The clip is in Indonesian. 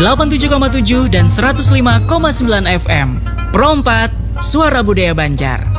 87,7 dan 105,9 FM. Pro 4, Suara Budaya Banjar.